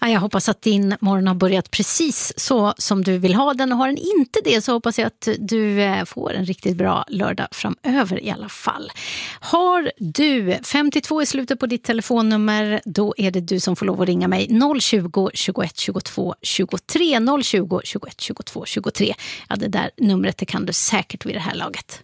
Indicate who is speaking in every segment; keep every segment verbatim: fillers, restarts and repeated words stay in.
Speaker 1: Ja, jag hoppas att din morgon har börjat precis så som du vill ha den, och har den inte det så hoppas jag att du får en riktigt bra lördag framöver i alla fall. Har du femtiotvå i slutet på ditt telefonnummer, då är det du som får lov att ringa mig noll tjugo, tjugoett, tjugotvå, tjugotre noll tjugo, tjugoett, tjugotvå, tjugotre. Ja, det där numret det kan du säkert vid det här laget.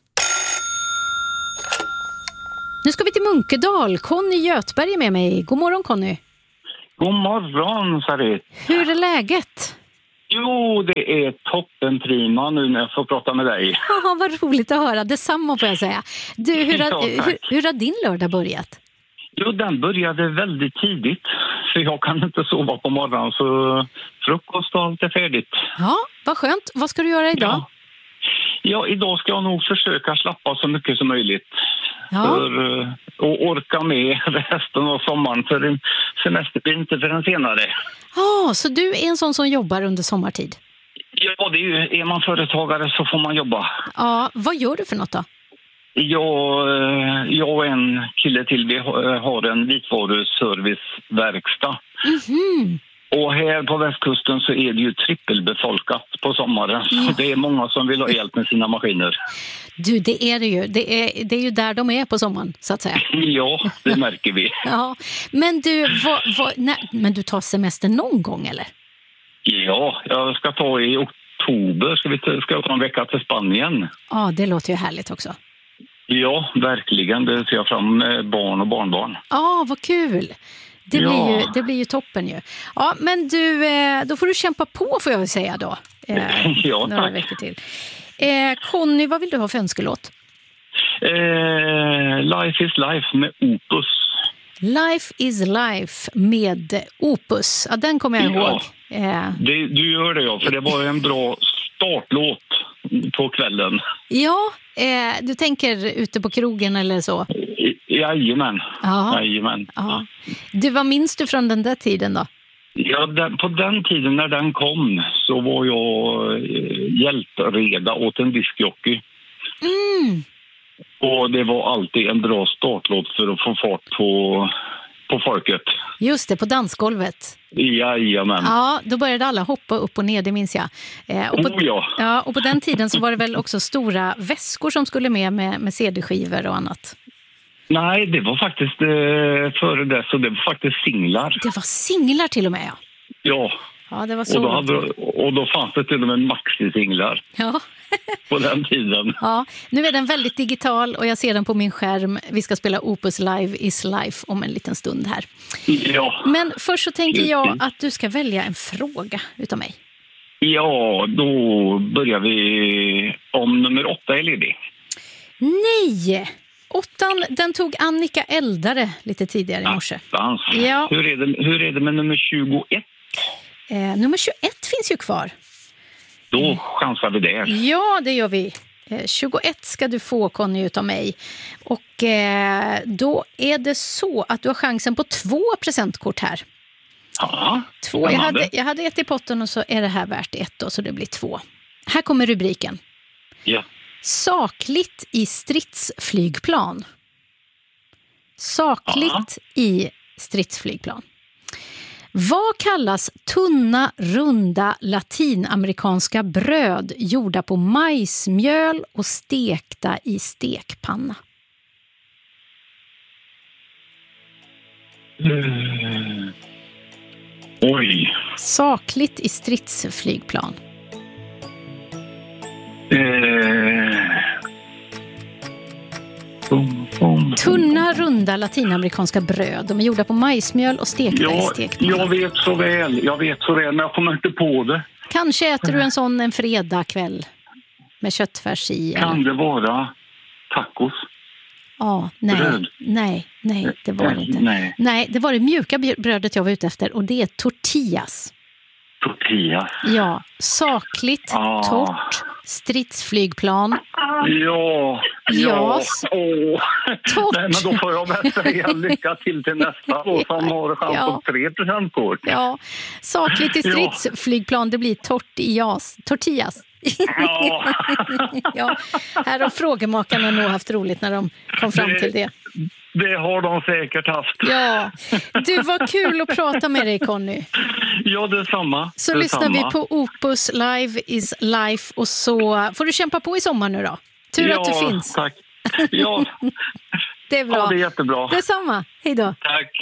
Speaker 1: Nu ska vi till Munkedal. Conny Götberg är med mig. God morgon, Conny.
Speaker 2: God morgon, Sarit.
Speaker 1: Hur är läget?
Speaker 2: Jo, det är toppen prima nu när jag får prata med dig.
Speaker 1: Ja, vad roligt att höra. Detsamma får jag säga. Du, hur, har,
Speaker 2: Ja,
Speaker 1: hur, hur har din lördag börjat?
Speaker 2: Jo, den började väldigt tidigt. För jag kan inte sova på morgonen, så frukost och allt är färdigt.
Speaker 1: Ja, vad skönt. Vad ska du göra idag?
Speaker 2: Ja, ja idag ska jag nog försöka slappa så mycket som möjligt.
Speaker 1: Ja.
Speaker 2: För att orka med resten av sommaren, för en semester blir inte förrän senare.
Speaker 1: Ja, så du är en sån som jobbar under sommartid?
Speaker 2: Ja, det är ju, är man företagare så får man jobba.
Speaker 1: Ja, vad gör du för något då?
Speaker 2: Jag, jag och en kille till, vi har en vitvaruserviceverkstad.
Speaker 1: Mhm.
Speaker 2: Och här på västkusten så är det ju trippelbefolkat på sommaren.
Speaker 1: Ja.
Speaker 2: Så det är många som vill ha hjälp med sina maskiner.
Speaker 1: Du, det är det ju. Det är, det är ju där de är på sommaren, så att säga.
Speaker 2: Ja, det märker vi.
Speaker 1: Ja, men du, vad, vad, nej, men du tar semester någon gång, eller?
Speaker 2: Ja, jag ska ta i oktober. Ska, vi ta, ska jag ta en vecka till Spanien?
Speaker 1: Ja, det låter ju härligt också.
Speaker 2: Ja, verkligen. Det ser jag fram med barn och barnbarn.
Speaker 1: Ja, vad kul. Det blir,
Speaker 2: Ja.
Speaker 1: ju, det blir ju toppen ju. Ja, men du, eh, då får du kämpa på, får jag väl säga då. Eh,
Speaker 2: Ja,
Speaker 1: några
Speaker 2: tack.
Speaker 1: veckor till. Eh, Conny, vad vill du ha för önskelåt?
Speaker 2: Eh, life is life med Opus.
Speaker 1: Life is life med Opus. Ja, den kommer jag
Speaker 2: Ja.
Speaker 1: ihåg. Eh,
Speaker 2: Det, du gör det, ja, för det var en bra startlåt på kvällen.
Speaker 1: ja, eh, du tänker ute på krogen eller så?
Speaker 2: I- Jajamän.
Speaker 1: Ja.
Speaker 2: Jajamän.
Speaker 1: Ja. Du, vad minns du från den där tiden då?
Speaker 2: Ja, den, på den tiden när den kom så var jag eh, hjälpreda åt en diskjockey.
Speaker 1: Mm.
Speaker 2: Och det var alltid en bra startlåt för att få fart på, på folket.
Speaker 1: Just det, på dansgolvet.
Speaker 2: Jajamän.
Speaker 1: Ja, då började alla hoppa upp och ner, det minns jag. Eh, och, på,
Speaker 2: Oh, ja.
Speaker 1: ja, och på den tiden så var det väl också stora väskor som skulle med med, med C D-skivor och annat.
Speaker 2: Nej, det var faktiskt eh, före det, så det var faktiskt singlar.
Speaker 1: Det var singlar till och med, ja.
Speaker 2: Ja,
Speaker 1: Ja, det var
Speaker 2: och
Speaker 1: så.
Speaker 2: då, hade, och då fanns det till och med maxi-singlar
Speaker 1: Ja.
Speaker 2: på den tiden.
Speaker 1: Ja, nu är den väldigt digital och jag ser den på min skärm. Vi ska spela Opus Live is Life om en liten stund här.
Speaker 2: Ja.
Speaker 1: Men först så tänker jag att du ska välja en fråga utav mig.
Speaker 2: Ja, då börjar vi om nummer åtta är ledig.
Speaker 1: Nej! Åttan, den tog Annika Eldare lite tidigare i morse.
Speaker 2: Attans.
Speaker 1: Ja.
Speaker 2: Hur, är det, hur är det med nummer tjugoett?
Speaker 1: Eh, nummer tjugoett finns ju kvar.
Speaker 2: Då chansar vi där.
Speaker 1: Ja, det gör vi. Eh, tjugoett ska du få, Conny, utav mig. Och eh, då är det så att du har chansen på två presentkort här.
Speaker 2: Ja,
Speaker 1: Två. Jag
Speaker 2: spännande.
Speaker 1: hade, jag hade ett i potten och så är det här värt ett då, så det blir två. Här kommer rubriken.
Speaker 2: Ja.
Speaker 1: Sakligt i stridsflygplan. Sakligt i stridsflygplan. Vad kallas tunna, runda latinamerikanska bröd gjorda på majsmjöl och stekta i stekpanna?
Speaker 2: Mm. Oj.
Speaker 1: Sakligt i stridsflygplan.
Speaker 2: Eh. Bom, bom.
Speaker 1: Tunna, runda latinamerikanska bröd. De är gjorda på majsmjöl och stekta i
Speaker 2: Ja,
Speaker 1: stekpanna.
Speaker 2: jag vet så väl. Jag vet så väl, men jag kommer inte på det.
Speaker 1: Kanske äter du en sån en fredagkväll med köttfärs i.
Speaker 2: Kan
Speaker 1: Eller?
Speaker 2: det vara tacos?
Speaker 1: Ja, nej,
Speaker 2: bröd?
Speaker 1: nej, nej, det var det inte.
Speaker 2: Nej.
Speaker 1: Nej, det var det mjuka brödet jag var ute efter och det är tortillas.
Speaker 2: Tortillas.
Speaker 1: Ja, sakligt,
Speaker 2: Ah.
Speaker 1: torrt, stridsflygplan.
Speaker 2: Ja, ja.
Speaker 1: Jas.
Speaker 2: Åh.
Speaker 1: Torrt.
Speaker 2: Nej, men då får jag väl säga lycka till till nästa då, som har chans
Speaker 1: Ja.
Speaker 2: på tre presentkort.
Speaker 1: Ja, sakligt i
Speaker 2: Ja.
Speaker 1: stridsflygplan, det blir tortillas. Tortillas.
Speaker 2: Ja.
Speaker 1: Ja, här har frågemakarna nog haft roligt när de kom fram till det.
Speaker 2: Det har de säkert haft.
Speaker 1: Ja, du, var kul att prata med dig, Conny.
Speaker 2: Ja, detsamma.
Speaker 1: Så
Speaker 2: detsamma.
Speaker 1: lyssnar vi på Opus Live is Life och så får du kämpa på i sommar nu då. Tur
Speaker 2: ja,
Speaker 1: att du finns.
Speaker 2: Tack. Ja,
Speaker 1: det är bra.
Speaker 2: Ja, det är jättebra.
Speaker 1: Detsamma. Hej då.
Speaker 2: Tack.